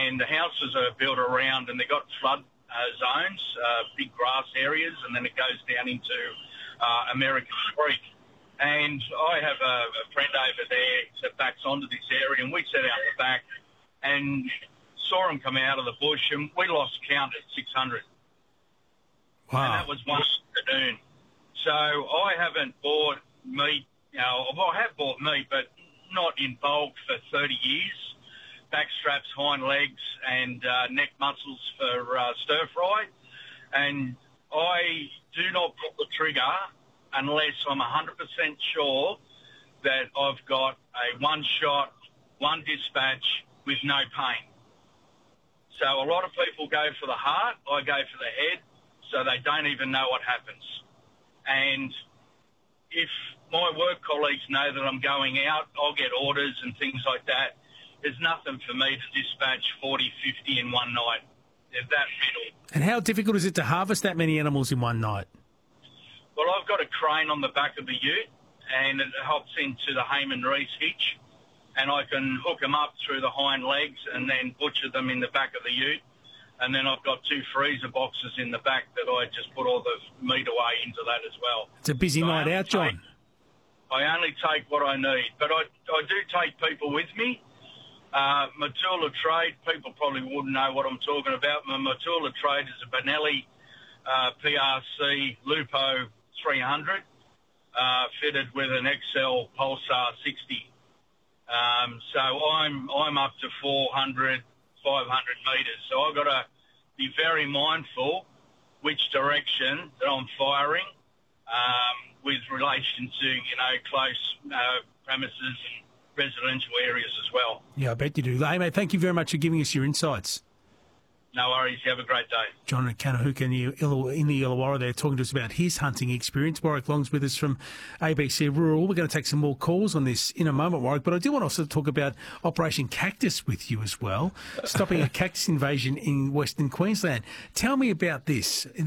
and the houses are built around, and they've got flood zones, big grass areas, and then it goes down into American Creek. And I have a friend over there that backs onto this area, and we set out the back and saw them come out of the bush, and we lost count at 600. Wow. And that was one afternoon. So I haven't bought meat, well, I have bought meat, but not in bulk for 30 years. Back straps, hind legs, and neck muscles for stir fry. And I do not pull the trigger unless I'm 100% sure that I've got a one-shot, one dispatch with no pain. So a lot of people go for the heart, I go for the head, so they don't even know what happens. And if my work colleagues know that I'm going out, I'll get orders and things like that. There's nothing for me to dispatch 40, 50 in one night. They're that fiddle. And how difficult is it to harvest that many animals in one night? Well, I've got a crane on the back of the ute, and it hops into the Heyman Reese hitch, and I can hook them up through the hind legs and then butcher them in the back of the ute. And then I've got 2 freezer boxes in the back that I just put all the meat away into that as well. It's a busy night out, John. I only take what I need, but I do take people with me. My tool of trade, people probably wouldn't know what I'm talking about. My tool of trade is a Benelli PRC Lupo 300 fitted with an XL Pulsar 60. So I'm up to 400, 500 metres. So I've got to be very mindful which direction that I'm firing with relation to, close premises and residential areas as well. Yeah, I bet you do. Hey, mate, thank you very much for giving us your insights. No worries. You have a great day. John Kanahuka in the Illawarra there talking to us about his hunting experience. Warwick Long's with us from ABC Rural. We're going to take some more calls on this in a moment, Warwick, but I do want to also talk about Operation Cactus with you as well, stopping a cactus invasion in Western Queensland. Tell me about this.